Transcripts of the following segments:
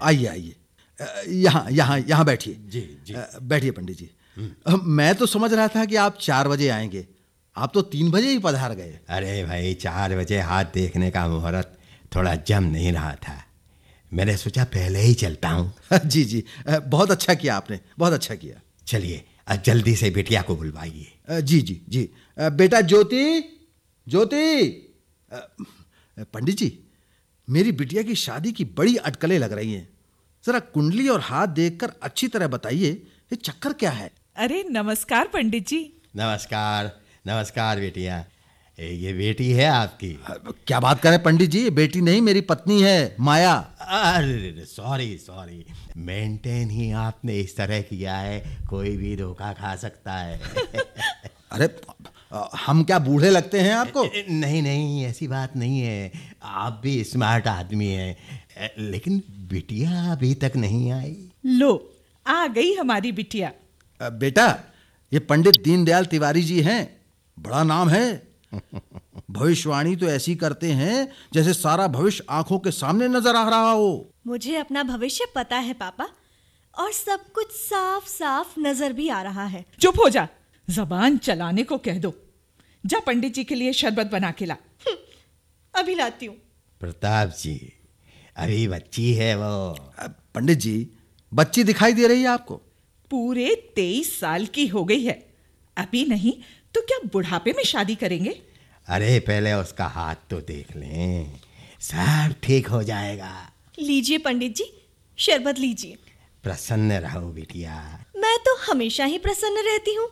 आइए आइए, यहाँ यहाँ यहाँ बैठिए। जी जी। बैठिए पंडित जी। मैं तो समझ रहा था कि आप 4 बजे आएंगे, आप तो 3 बजे ही पधार गए। अरे भाई, 4 बजे हाथ देखने का मुहूर्त थोड़ा जम नहीं रहा था, मैंने सोचा पहले ही चलता हूँ। जी जी, बहुत अच्छा किया आपने, बहुत अच्छा किया। चलिए जल्दी से बिटिया को बुलवाइए। जी जी जी। बेटा ज्योति, ज्योति। पंडित जी, मेरी बिटिया की शादी की बड़ी अटकलें लग रही हैं, जरा कुंडली और हाथ देखकर अच्छी तरह बताइए, ये चक्कर क्या है? अरे नमस्कार पंडित जी। नमस्कार नमस्कार बिटिया, ये बेटी है आपकी? क्या बात करें पंडित जी, ये बेटी नहीं, मेरी पत्नी है माया। अरे सॉरी, मेंटेन ही आपने इस तरह किया है, कोई भी धोखा खा सकता है। अरे हम क्या बूढ़े लगते हैं आपको? नहीं, ऐसी बात नहीं है, आप भी स्मार्ट आदमी हैं, लेकिन बिटिया अभी तक नहीं आई। लो, आ गई हमारी बिटिया। बेटा, ये पंडित दीनदयाल तिवारी जी हैं, बड़ा नाम है। भविष्यवाणी तो ऐसी करते हैं जैसे सारा भविष्य आंखों के सामने नजर आ रहा हो। मुझे अपना भविष्य पता है पापा, और सब कुछ साफ साफ नजर भी आ रहा है। चुप हो जा, जबान चलाने को कह दो। जा पंडित जी के लिए शरबत बना के ला। अभी लाती हूँ। प्रताप जी, अभी बच्ची है वो। पंडित जी, बच्ची दिखाई दे रही है आपको? पूरे 23 साल की हो गई है, अभी नहीं तो क्या बुढ़ापे में शादी करेंगे? अरे पहले उसका हाथ तो देख लें, सब ठीक हो जाएगा। लीजिए पंडित जी, शरबत लीजिए। प्रसन्न रहो बिटिया। मैं तो हमेशा ही प्रसन्न रहती हूँ।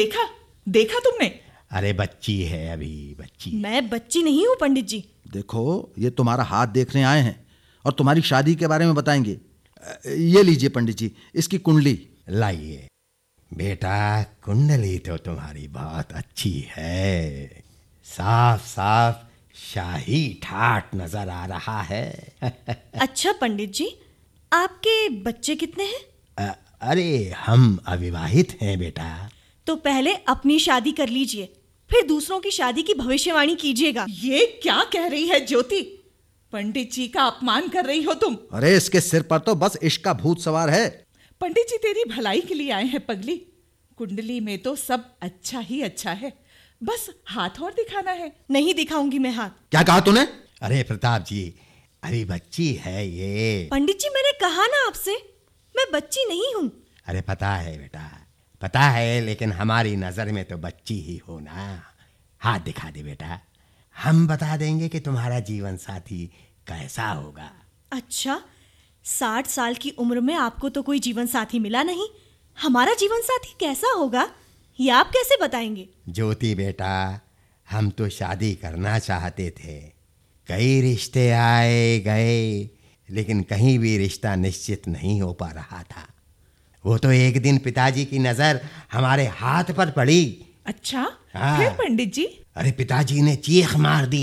देखा तुमने? अरे बच्ची है अभी, बच्ची। मैं बच्ची नहीं हूँ पंडित जी। देखो, ये तुम्हारा हाथ देखने आए हैं और तुम्हारी शादी के बारे में बताएंगे। ये लीजिए पंडित जी, इसकी कुंडली लाइए। बेटा, कुंडली तो तुम्हारी बहुत अच्छी है, साफ साफ शाही ठाठ नजर आ रहा है। अच्छा पंडित जी, आपके बच्चे कितने हैं? अरे हम अविवाहित हैं बेटा। तो पहले अपनी शादी कर लीजिए, फिर दूसरों की शादी की भविष्यवाणी कीजिएगा। ये क्या कह रही है ज्योति? पंडित जी का अपमान कर रही हो तुम। अरे इसके सिर पर तो बस इश्क का भूत सवार है। पंडित जी तेरी भलाई के लिए आए हैं पगली। कुंडली में तो सब अच्छा ही अच्छा है, बस हाथ और दिखाना है। नहीं दिखाऊंगी मैं हाथ। क्या कहा तूने? अरे प्रताप जी, अभी बच्ची है ये। पंडित जी, मैंने कहा ना आपसे, मैं बच्ची नहीं हूँ। अरे पता है बेटा, पता है, लेकिन हमारी नजर में तो बच्ची ही हो ना। हाथ दिखा दे बेटा, हम बता देंगे कि तुम्हारा जीवन साथी कैसा होगा। अच्छा, 60 साल की उम्र में आपको तो कोई जीवन साथी मिला नहीं, हमारा जीवन साथी कैसा होगा ये आप कैसे बताएंगे? ज्योति बेटा, हम तो शादी करना चाहते थे, कई रिश्ते आए गए, लेकिन कहीं भी रिश्ता निश्चित नहीं हो पा रहा था। वो तो एक दिन पिताजी की नजर हमारे हाथ पर पड़ी। अच्छा, हाँ। फिर पंडित जी? अरे पिताजी ने चीख मार दी,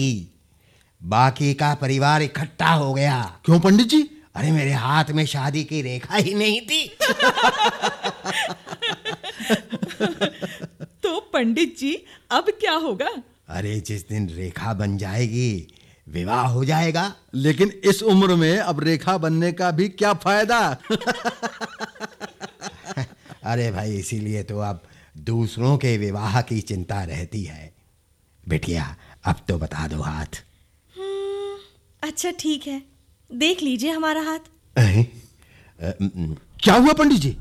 बाकी का परिवार इकट्ठा हो गया। क्यों पंडित जी? अरे मेरे हाथ में शादी की रेखा ही नहीं थी। तो पंडित जी अब क्या होगा? अरे जिस दिन रेखा बन जाएगी, विवाह हो जाएगा। लेकिन इस उम्र में अब रेखा बनने का भी क्या फायदा? अरे भाई, इसीलिए तो अब दूसरों के विवाह की चिंता रहती है। बिटिया, अब तो बता दो हाथ। अच्छा ठीक है, देख लीजिए हमारा हाथ। क्या हुआ पंडित जी?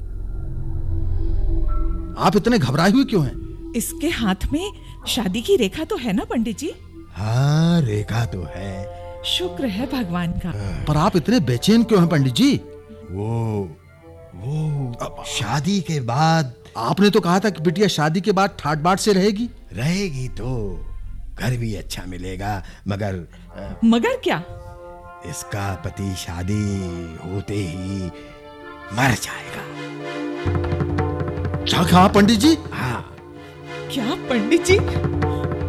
आप इतने घबराए हुए क्यों हैं? इसके हाथ में शादी की रेखा तो है ना पंडित जी? हाँ, रेखा तो है। शुक्र है भगवान का। पर आप इतने बेचैन क्यों हैं पंडित जी? वो शादी के बाद। आपने तो कहा था कि बिटिया शादी के बाद ठाट बाट से रहेगी। रहेगी तो घर भी अच्छा मिलेगा, मगर क्या? इसका पति शादी होते ही मर जाएगा। क्या कहा पंडित जी? हाँ। क्या पंडित जी?